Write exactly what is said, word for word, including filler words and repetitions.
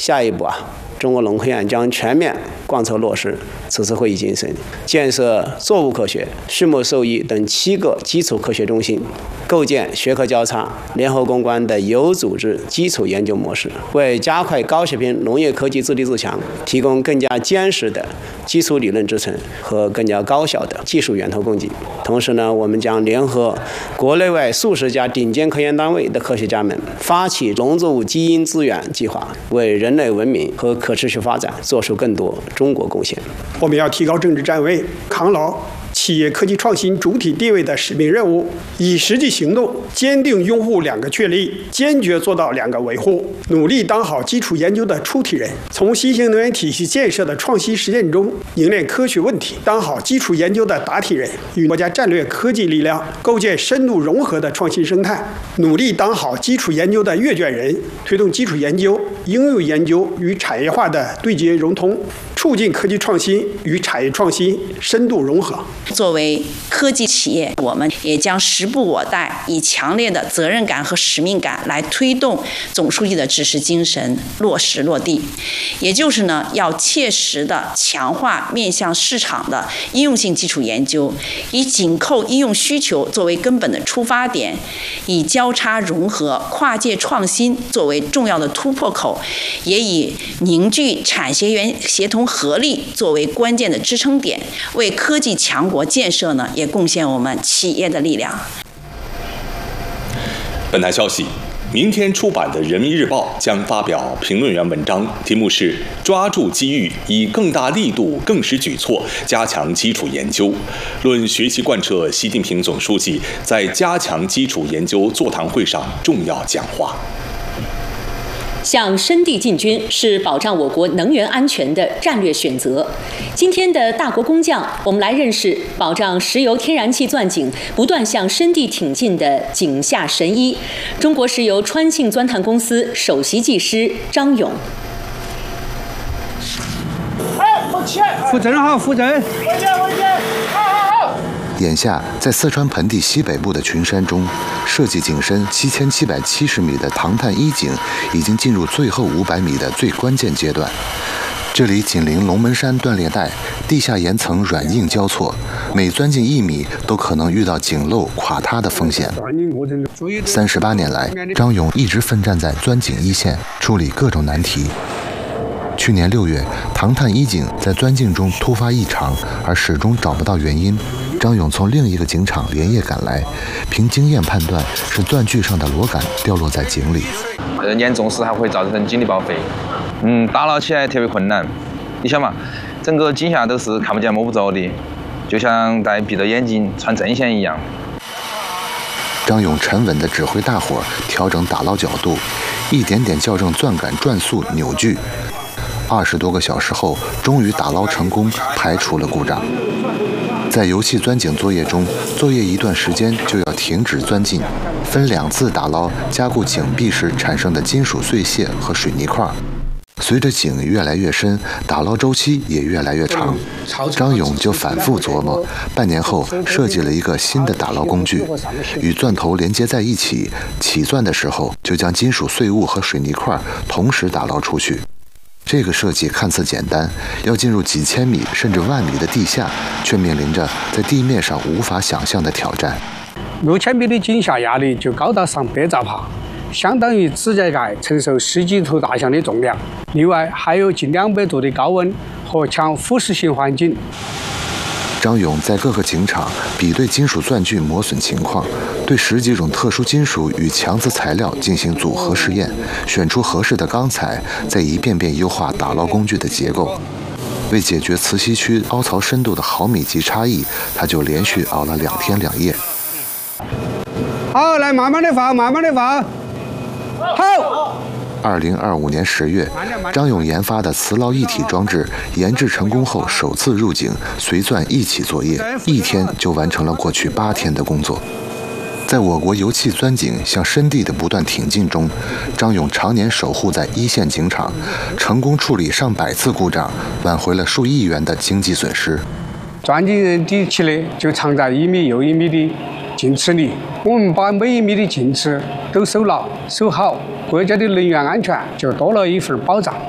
下一步啊，中国农科院将全面贯彻落实此次会议精神，建设作物科学、畜牧兽医等七个基础科学中心，构建学科交叉、联合攻关的有组织基础研究模式，为加快高水平农业科技自立自强提供更加坚实的基础理论支撑和更加高效的技术源头供给。同时呢，我们将联合国内外数十家顶尖科研单位的科学家们，发起农作物基因资源计划，为人类文明和可持续发展做出更多中国贡献。 我们要提高政治站位，扛牢企业科技创新主体地位的使命任务，以实际行动坚定拥护两个确立，坚决做到两个维护，努力当好基础研究的出题人，从新型能源体系建设的创新实践中凝练科学问题，当好基础研究的答题人，与国家战略科技力量构建深度融合的创新生态，努力当好基础研究的阅卷人，推动基础研究、应用研究与产业化的对接融通，促进科技创新与产业创新深度融合。 作为科技企业，我们也将时不我待，以强烈的责任感和使命感来推动总书记的指示精神落实落地。也就是呢，要切实的强化面向市场的应用性基础研究，以紧扣应用需求作为根本的出发点，以交叉融合、跨界创新作为重要的突破口，也以凝聚产学研协同合力作为关键的支撑点，为科技强国建设呢，也贡献我们企业的力量。 本台消息，明天出版的《人民日报》将发表评论员文章，题目是“抓住机遇，以更大力度、更实举措加强基础研究”，论学习贯彻习近平总书记在加强基础研究座谈会上重要讲话。 向深地进军是保障我国能源安全的战略选择。今天的大国工匠，我们来认识保障石油天然气钻井不断向深地挺进的井下神医——中国石油川信钻探公司首席技师张勇。 扶正好，扶正。 眼下，在四川盆地西北部的群山中，设计井深七千七百七十米的唐探一井已经进入最后五百米的最关键阶段。这里紧邻龙门山断裂带，地下岩层软硬交错，每钻进一米都可能遇到井漏垮塌的风险。三十八年来，张勇一直奋战在钻井一线，处理各种难题。去年六月，唐探一井在钻井中突发异常，而始终找不到原因。张勇从另一个井场连夜赶来，凭经验判断是钻具上的螺杆掉落在井里。 呃，严重时还会造成井里报废，嗯，打捞起来特别困难。你想嘛，整个井下都是看不见摸不着的，就像戴闭着眼睛穿针线一样。 张勇沉稳地指挥大伙调整打捞角度，一点点校正钻杆转速扭矩。二十多个小时后，终于打捞成功，排除了故障。在油气钻井作业中，作业一段时间就要停止钻进，分两次打捞加固井壁时产生的金属碎屑和水泥块。随着井越来越深，打捞周期也越来越长。张勇就反复琢磨，半年后设计了一个新的打捞工具，与钻头连接在一起，起钻的时候就将金属碎物和水泥块同时打捞出去。这个设计看似简单，要进入几千米甚至万米的地下，却面临着在地面上无法想象的挑战。 六千米的井下压力就高达上百兆帕，相当于指甲盖承受十几头大象的重量。另外还有近两百度的高温和强腐蚀性环境。 张勇在各个井场比对金属钻具磨损情况，对十几种特殊金属与强磁材料进行组合试验，选出合适的钢材，再一遍遍优化打捞工具的结构。为解决磁吸区凹槽深度的毫米级差异，他就连续熬了两天两夜。 好，来慢慢的放，慢慢的放。好。 二零二五年十月，张勇研发的磁捞一体装置研制成功后，首次入井，随钻一起作业，一天就完成了过去八天的工作。在我国油气钻井向深地的不断挺进中，张勇常年守护在一线井场，成功处理上百次故障，挽回了数亿元的经济损失。 钻井人的气力就藏在一米又一米的井池里，我们把每一米的井池都守牢守好，国家的能源安全就多了一份保障。